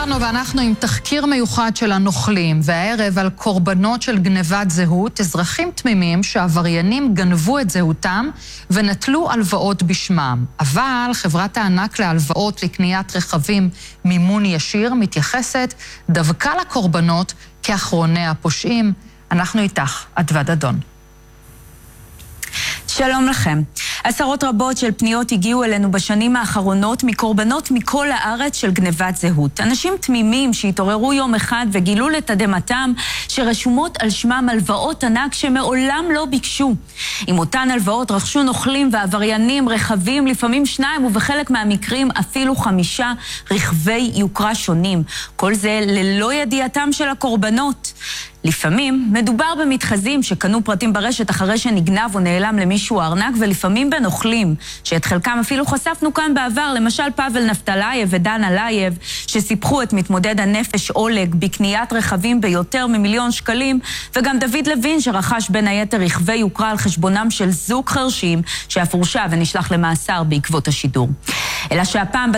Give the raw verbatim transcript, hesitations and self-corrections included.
שלנו ואנחנו עם תחקיר מיוחד של הנוכלים, והערב על קורבנות של גנבת זהות, אזרחים תמימים שעבריינים גנבו את זהותם ונטלו הלוואות בשמם. אבל חברת הענק להלוואות לקניית רכבים מימון ישיר מתייחסת דווקא לקורבנות כאחרוני הפושעים. אנחנו איתך, אדוה דדון. שלום לכם. עשרות רבות של פניות הגיעו אלינו בשנים האחרונות מקורבנות מכל הארץ של גנבת זהות. אנשים תמימים שהתעוררו יום אחד וגילו לתדהמתם שרשומות על שמם הלוואות ענק שמעולם לא ביקשו. עם אותן הלוואות רכשו נוכלים ועבריינים רכבים, לפעמים שניים ובחלק מהמקרים אפילו חמישה רכבי יוקרה שונים. כל זה ללא ידיעתם של הקורבנות. לפעמים מדובר במתחזים שקנו פרטים ברשת אחרי שנגנב או נעלם למישהו הארנק, ולפעמים בנוכלים, שאת חלקם אפילו חשפנו כאן בעבר, למשל פאבל נפתלייב ודן אלייב, שסיפחו את מתמודד הנפש אולג בקניית רכבים ביותר ממיליון שקלים, וגם דוד לוין שרכש בין היתר רכבי יוקרה על חשבונם של זוג חרשים, שאף הורשע ונשלח למאסר בעקבות השידור. אלא שהפעם